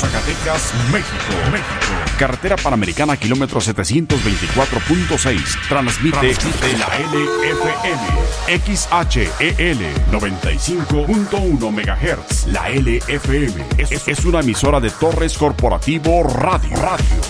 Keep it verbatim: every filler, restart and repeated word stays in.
Zacatecas, México. México. Carretera Panamericana, kilómetro setecientos veinticuatro punto seis. Transmite, Transmite la L F M. X H E L noventa y cinco punto uno megahertz. La L F M es, es una emisora de Torres Corporativo Radio. Radio.